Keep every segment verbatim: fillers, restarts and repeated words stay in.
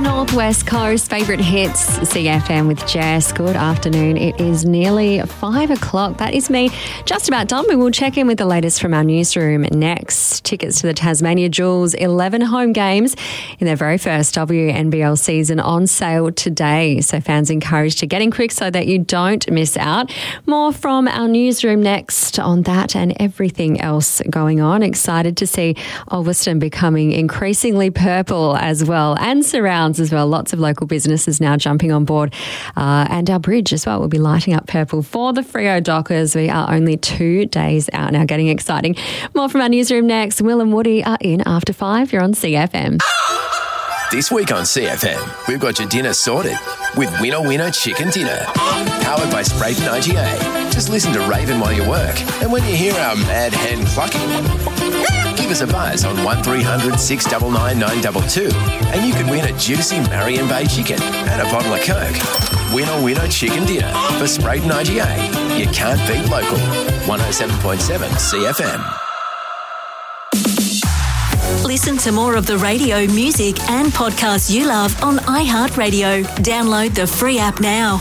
Northwest Coast favourite hits, C F M with Jess. Good afternoon. It is nearly five o'clock. That is me just about done. We will check in with the latest from our newsroom next. Tickets to the Tasmania Jewels eleven home games in their very first W N B L season on sale today. So fans encouraged to get in quick so that you don't miss out. More from our newsroom next on that and everything else going on. Excited to see Ulverston becoming increasingly purple as well, and surrounds as well. Lots of local businesses now jumping on board. Uh, and our bridge as well will be lighting up purple for the Freo Dockers. We are only two days out now, getting exciting. More from our newsroom next. Will and Woody are in after five. You're on C F M. This week on C F M, we've got your dinner sorted with Winner Winner Chicken Dinner. Powered by Sprayton I G A. Just listen to Raven while you work. And when you hear our mad hen clucking, give us a buzz on one three hundred six nine nine nine two two and you could win a juicy Marion Bay chicken and a bottle of Coke. Winner Winner Chicken Dinner for Sprayton I G A. You can't beat local. one oh seven point seven C F M. Listen to more of the radio, music and podcasts you love on iHeartRadio. Download the free app now.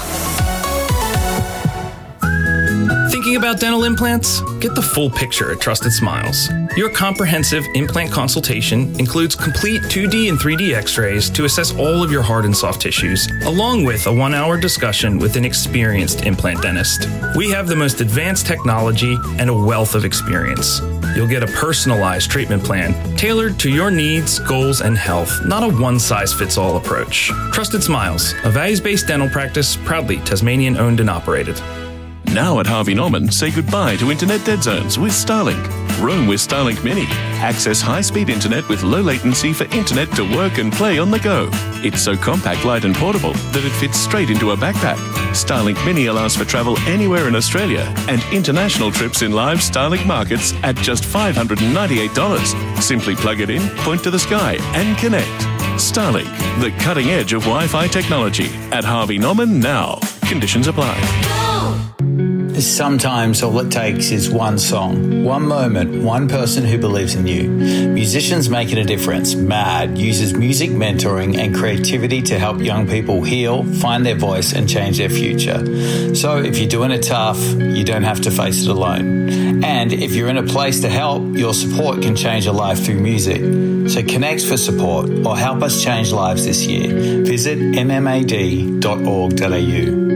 Thinking about dental implants? Get the full picture at Trusted Smiles. Your comprehensive implant consultation includes complete two D and three D x-rays to assess all of your hard and soft tissues, along with a one-hour discussion with an experienced implant dentist. We have the most advanced technology and a wealth of experience. You'll get a personalized treatment plan tailored to your needs, goals, and health, not a one-size-fits-all approach. Trusted Smiles, a values-based dental practice proudly Tasmanian-owned and operated. Now at Harvey Norman, say goodbye to internet dead zones with Starlink. Roam with Starlink Mini. Access high-speed internet with low latency for internet to work and play on the go. It's so compact, light and portable that it fits straight into a backpack. Starlink Mini allows for travel anywhere in Australia and international trips in live Starlink markets at just five hundred ninety-eight dollars. Simply plug it in, point to the sky and connect. Starlink, the cutting edge of Wi-Fi technology. At Harvey Norman now. Conditions apply. Sometimes all it takes is one song, one moment, one person who believes in you. Musicians Making a Difference, MAD, uses music mentoring and creativity to help young people heal, find their voice and change their future. So if you're doing it tough, you don't have to face it alone. And if you're in a place to help, your support can change a life through music. So connect for support or help us change lives this year. Visit m m a d dot org dot a u.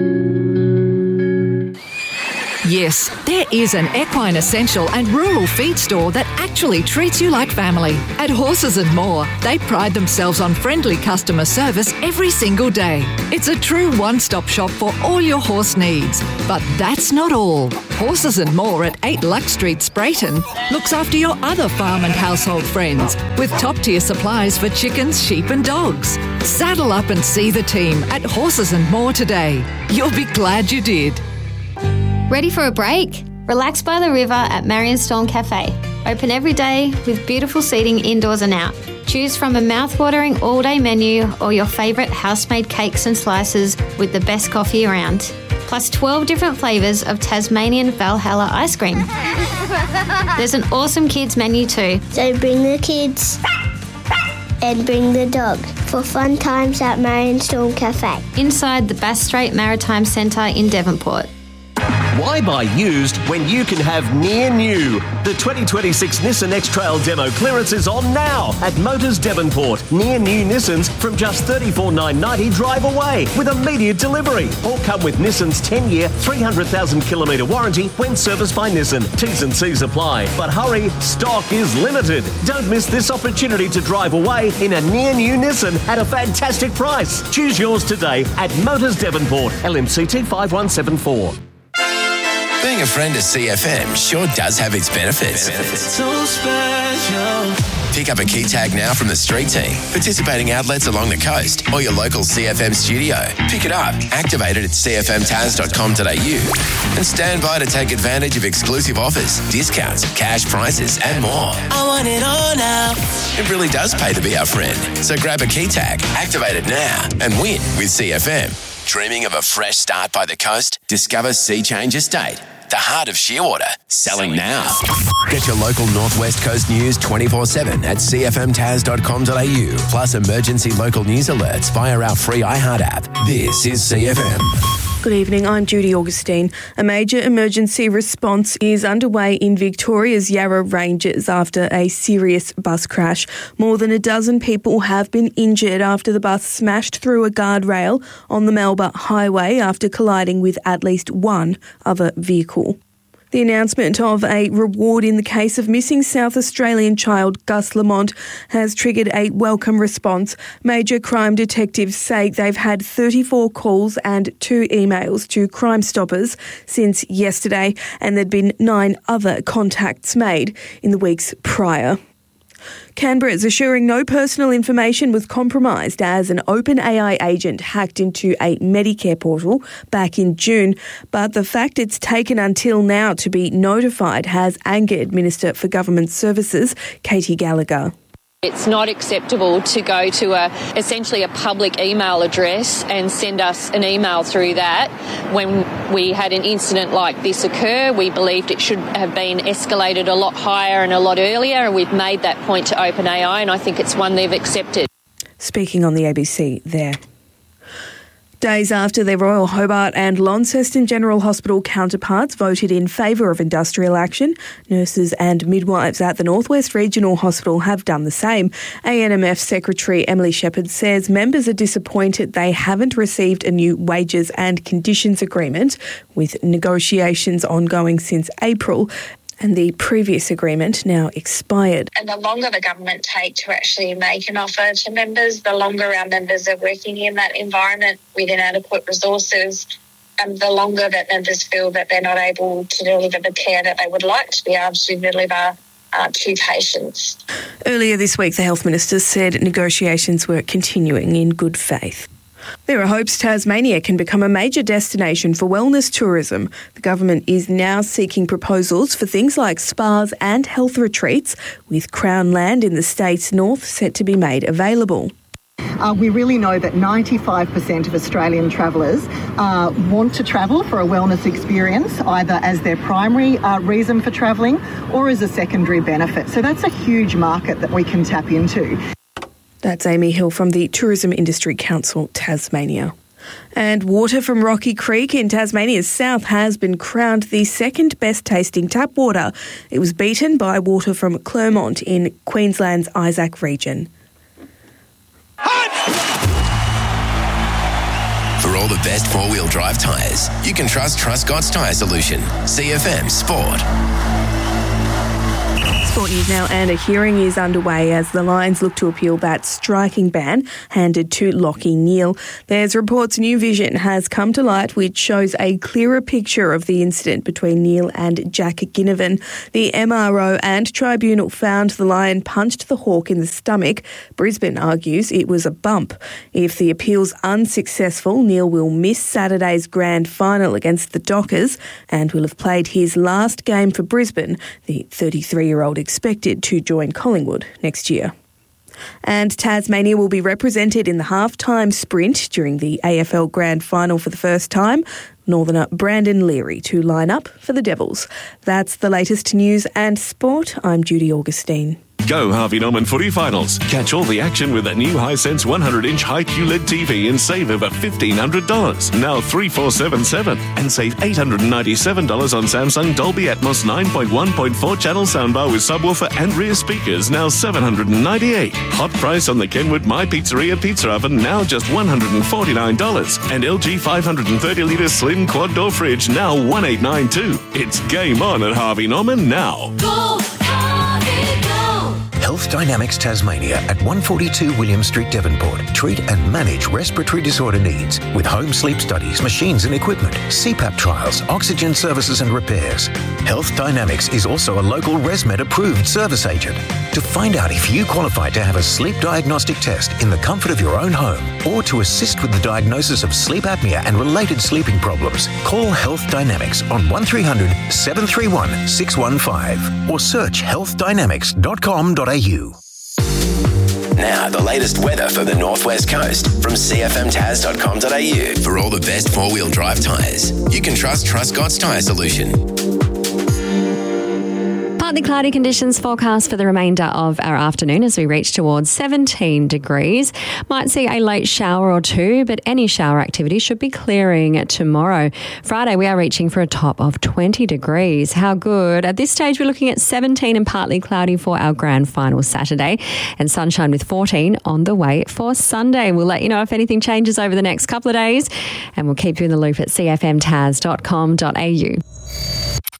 Yes, there is an equine essential and rural feed store that actually treats you like family. At Horses and More, they pride themselves on friendly customer service every single day. It's a true one-stop shop for all your horse needs. But that's not all. Horses and More at eight Lux Street, Sprayton, looks after your other farm and household friends with top-tier supplies for chickens, sheep and dogs. Saddle up and see the team at Horses and More today. You'll be glad you did. Ready for a break? Relax by the river at Marion Storm Cafe. Open every day with beautiful seating indoors and out. Choose from a mouth-watering all-day menu or your favourite house-made cakes and slices with the best coffee around. Plus twelve different flavours of Tasmanian Valhalla ice cream. There's an awesome kids menu too. So bring the kids and bring the dog for fun times at Marion Storm Cafe. Inside the Bass Strait Maritime Centre in Devonport. Why buy used when you can have near new? The twenty twenty-six Nissan X-Trail demo clearance is on now at Motors Devonport. Near new Nissans from just thirty-four thousand nine hundred ninety drive away with immediate delivery. Or come with Nissan's ten-year, three hundred thousand kilometre warranty when serviced by Nissan. T's and C's apply. But hurry, stock is limited. Don't miss this opportunity to drive away in a near new Nissan at a fantastic price. Choose yours today at Motors Devonport. L M C T five one seven four. Being a friend of C F M sure does have its benefits. benefits. So special. Pick up a key tag now from the street team, participating outlets along the coast, or your local C F M studio. Pick it up, activate it at c f m tas dot com dot a u, and stand by to take advantage of exclusive offers, discounts, cash prizes, and more. I want it all now. It really does pay to be our friend. So grab a key tag, activate it now, and win with C F M. Dreaming of a fresh start by the coast? Discover Sea Change Estate. the heart of Shearwater, selling now. Get your local Northwest Coast news twenty-four seven at c f m taz dot com dot a u, plus emergency local news alerts via our free iHeart app. This is C F M. Good evening, I'm Judy Augustine. A major emergency response is underway in Victoria's Yarra Ranges after a serious bus crash. More than a dozen people have been injured after the bus smashed through a guardrail on the Melba Highway after colliding with at least one other vehicle. The announcement of a reward in the case of missing South Australian child Gus Lamont has triggered a welcome response. Major crime detectives say they've had thirty-four calls and two emails to Crime Stoppers since yesterday, and there'd been nine other contacts made in the weeks prior. Canberra is assuring no personal information was compromised as an OpenAI agent hacked into a Medicare portal back in June. But the fact it's taken until now to be notified has angered Minister for Government Services, Katie Gallagher. It's not acceptable to go to a essentially a public email address and send us an email through that. When we had an incident like this occur, we believed it should have been escalated a lot higher and a lot earlier, and we've made that point to OpenAI, and I think it's one they've accepted. Speaking on the A B C there. Days after their Royal Hobart and Launceston General Hospital counterparts voted in favour of industrial action, nurses and midwives at the Northwest Regional Hospital have done the same. A N M F Secretary Emily Shepherd says members are disappointed they haven't received a new wages and conditions agreement, with negotiations ongoing since April, and the previous agreement now expired. And the longer the government take to actually make an offer to members, the longer our members are working in that environment with inadequate resources, and the longer that members feel that they're not able to deliver the care that they would like to be able to deliver uh, to patients. Earlier this week, the Health Minister said negotiations were continuing in good faith. There are hopes Tasmania can become a major destination for wellness tourism. The government is now seeking proposals for things like spas and health retreats, with Crown land in the state's north set to be made available. Uh, we really know that ninety-five percent of Australian travellers uh, want to travel for a wellness experience, either as their primary uh, reason for travelling or as a secondary benefit. So that's a huge market that we can tap into. That's Amy Hill from the Tourism Industry Council, Tasmania. And water from Rocky Creek in Tasmania's south has been crowned the second best tasting tap water. It was beaten by water from Clermont in Queensland's Isaac region. For all the best four-wheel drive tyres, you can trust Truscott's Tyre Solution. C F M Sport. Sport news now, and a hearing is underway as the Lions look to appeal that striking ban handed to Lachie Neale. There's reports New Vision has come to light which shows a clearer picture of the incident between Neale and Jack Ginnivan. The M R O and tribunal found the Lion punched the Hawk in the stomach. Brisbane argues it was a bump. If the appeal's unsuccessful, Neale will miss Saturday's grand final against the Dockers and will have played his last game for Brisbane. The thirty-three-year-old expected to join Collingwood next year. And Tasmania will be represented in the half-time sprint during the A F L Grand Final for the first time. Northerner Brandon Leary to line up for the Devils. That's the latest news and sport. I'm Judy Augustine. Go Harvey Norman Footy Finals. Catch all the action with a new Hisense one hundred inch high Q L E D T V and save over fifteen hundred dollars. Now three four seven seven. And save eight hundred ninety-seven dollars on Samsung Dolby Atmos nine point one point four channel soundbar with subwoofer and rear speakers, now seven hundred ninety-eight dollars. Hot price on the Kenwood My Pizzeria pizza oven, now just one hundred forty-nine dollars. And L G five hundred thirty litre slim quad door fridge, now one eight nine two. It's game on at Harvey Norman now. Go! Health Dynamics Tasmania at one forty-two William Street, Devonport. Treat and manage respiratory disorder needs with home sleep studies, machines and equipment, C PAP trials, oxygen services and repairs. Health Dynamics is also a local ResMed approved service agent. To find out if you qualify to have a sleep diagnostic test in the comfort of your own home or to assist with the diagnosis of sleep apnea and related sleeping problems, call Health Dynamics on one three hundred seven three one six one five or search health dynamics dot com dot a u. Now, the latest weather for the Northwest Coast from c f m taz dot com dot a u. For all the best four-wheel drive tyres, you can trust Truscott's Tyre Solution. Partly cloudy conditions forecast for the remainder of our afternoon as we reach towards seventeen degrees. Might see a late shower or two, but any shower activity should be clearing tomorrow. Friday, we are reaching for a top of twenty degrees. How good. At this stage, we're looking at seventeen and partly cloudy for our grand final Saturday, and sunshine with fourteen on the way for Sunday. We'll let you know if anything changes over the next couple of days, and we'll keep you in the loop at c f m taz dot com dot a u.